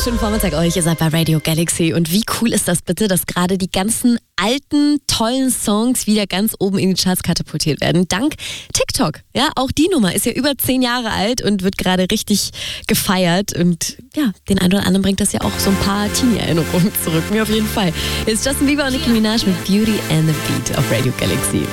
Schönen Vormittag euch, ihr seid bei Radio Galaxy. Und wie cool ist das bitte, dass gerade die ganzen alten, tollen Songs wieder ganz oben in die Charts katapultiert werden. Dank TikTok. Ja, auch die Nummer ist ja über 10 Jahre alt und wird gerade richtig gefeiert. Und ja, den einen oder anderen bringt das ja auch so ein paar Teenie-Erinnerungen zurück. Mir auf jeden Fall. Jetzt Justin Bieber und Nicki Minaj mit Beauty and the Beat auf Radio Galaxy.